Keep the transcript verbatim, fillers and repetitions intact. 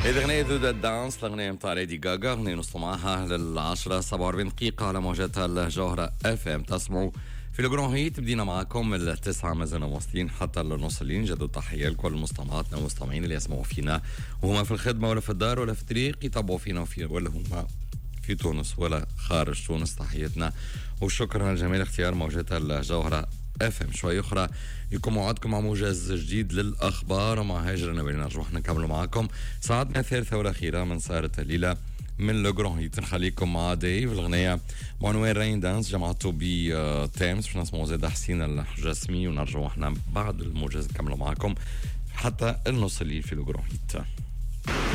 هذه أغنية دو دانس، الأغنية متاع ليدي غاغا، أغنية نوصلوا معها للعشرة سبعة وأربعين دقيقة على موجاتها الجوهرة اف ام. تسمعوا في الجرون هيت، بدينا معكم من التسعة، ما زلنا واصلين حتى النص الليل. جدوا تحية لكل مستمعاتنا والمستمعين اللي يسمعوا فينا وهما في الخدمة ولا في الدار ولا في الطريق، يتابعوا فينا وفي ولا هما في تونس ولا خارج تونس. تحياتنا وشكرا لجميع اختيار موجاتها الجوهرة اف ام. شوي اخرى يكون موعدكم مع موجز جديد للاخبار ومع هاجر نبيل. نرجع نكمل معكم ساعتنا الثالثه والاخيره من سهره الليله من لو جرون هيت. نخليكم مع ديف الغنيه بعنوان رين دانس، جمعته ب تامس باش نسمعوا زيد حسين الجسمي، ونرجعوا احنا بعد الموجز نكملوا معكم حتى النص الليل في لو جرون هيت.